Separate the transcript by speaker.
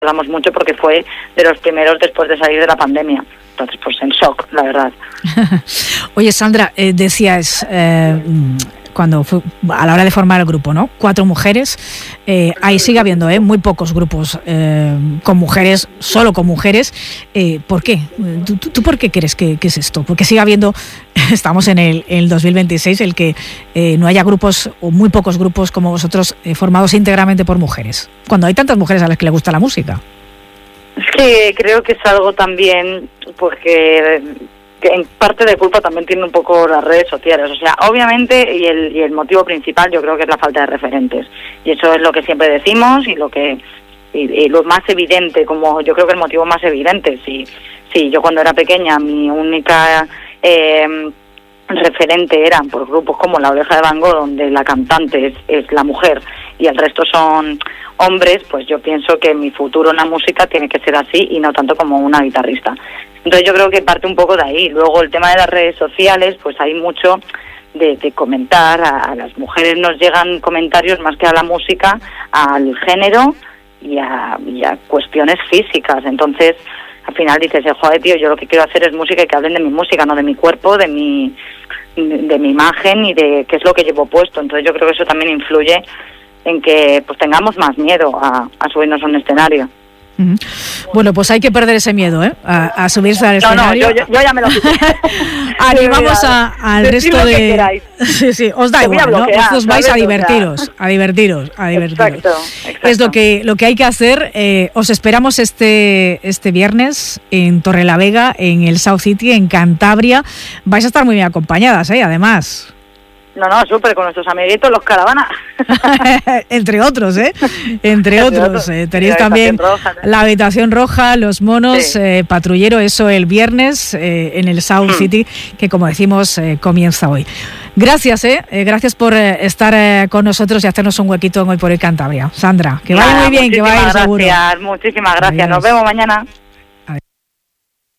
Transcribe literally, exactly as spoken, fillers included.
Speaker 1: hablamos mucho porque fue de los primeros después de salir de la pandemia. Entonces, pues en shock, la verdad.
Speaker 2: Oye, Sandra, eh, decías, eh, cuando fue, a la hora de formar el grupo, ¿no? Cuatro mujeres, eh, ahí sigue habiendo eh, muy pocos grupos eh, con mujeres, solo con mujeres. Eh, ¿Por qué? ¿Tú, tú, tú por qué crees que, que es esto? Porque sigue habiendo, estamos en el, el dos mil veintiséis, el que eh, no haya grupos o muy pocos grupos como vosotros eh, formados íntegramente por mujeres, cuando hay tantas mujeres a las que les gusta la música.
Speaker 1: Es que creo que es algo también, porque que en parte de culpa también tiene un poco las redes sociales. O sea, obviamente, y el, y el motivo principal yo creo que es la falta de referentes. Y eso es lo que siempre decimos y lo que y, y lo más evidente, como yo creo que el motivo más evidente. Si, si yo cuando era pequeña mi única eh, referente eran por grupos como La Oreja de Van Gogh, donde la cantante es, es la mujer y el resto son hombres, pues yo pienso que mi futuro en la música tiene que ser así y no tanto como una guitarrista. Entonces yo creo que parte un poco de ahí. Luego el tema de las redes sociales, pues hay mucho de, de comentar. A, a las mujeres nos llegan comentarios más que a la música, al género y a, y a cuestiones físicas. Entonces al final dices, joder, tío, yo lo que quiero hacer es música y que hablen de mi música, no de mi cuerpo, de mi, de mi imagen y de qué es lo que llevo puesto. Entonces yo creo que eso también influye en que pues tengamos más miedo a, a subirnos a un escenario.
Speaker 2: Uh-huh. Bueno, pues hay que perder ese miedo, ¿eh? A, a subirse al escenario.
Speaker 1: No, no, yo, yo ya me lo quité.
Speaker 2: Animamos a, al
Speaker 1: Decidme
Speaker 2: resto de...
Speaker 1: que
Speaker 2: sí, sí, os da
Speaker 1: Te
Speaker 2: igual, ¿no? Vosotros vais a divertiros,
Speaker 1: o sea...
Speaker 2: a divertiros, a divertiros.
Speaker 1: Exacto, exacto.
Speaker 2: Es lo que, lo que hay que hacer. Eh, os esperamos este, este viernes en Torrelavega, en el South City, en Cantabria. Vais a estar muy bien acompañadas, ¿eh? Además...
Speaker 1: No, no, súper, con nuestros amiguitos, los Caravana.
Speaker 2: Entre otros, ¿eh? Entre, Entre otros. otros. Eh, tenéis la también roja, ¿no? La Habitación Roja, Los Monos, sí. eh, Patrullero, eso el viernes eh, en el South hmm. City, que como decimos, eh, comienza hoy. Gracias, ¿eh? eh gracias por eh, estar eh, con nosotros y hacernos un huequito en Hoy por Hoy Cantabria. Sandra, que vaya muy bien, que vaya seguro.
Speaker 1: Muchísimas gracias, muchísimas gracias. Adiós. Nos vemos mañana.